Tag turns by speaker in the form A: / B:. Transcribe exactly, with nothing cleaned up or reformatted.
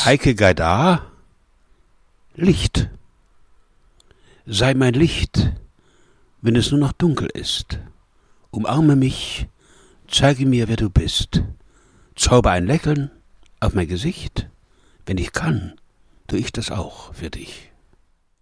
A: Heike Gaidar, Licht. Sei mein Licht, wenn es nur noch dunkel ist. Umarme mich, zeige mir, wer du bist. Zauber ein Lächeln auf mein Gesicht. Wenn ich kann, tu ich das auch für dich.